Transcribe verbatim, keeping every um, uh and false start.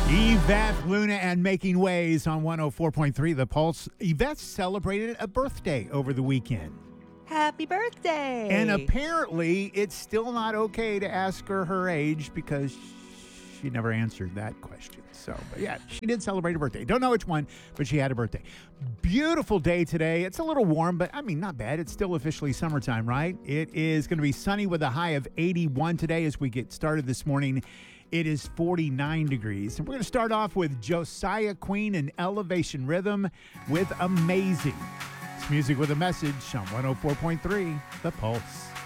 Yvette Luna and Making Waves on one oh four point three The Pulse. Yvette celebrated a birthday over the weekend. Happy birthday! And apparently, it's still not okay to ask her her age because she never answered that question. So, but yeah, she did celebrate a birthday. Don't know which one, but she had a birthday. Beautiful day today. It's a little warm, but I mean, not bad. It's still officially summertime, right? It is going to be sunny with a high of eighty-one today as we get started this morning. It is forty-nine degrees. And we're going to start off with Josiah Queen and Elevation Rhythm with Amazing. It's music with a message on one oh four point three The Pulse.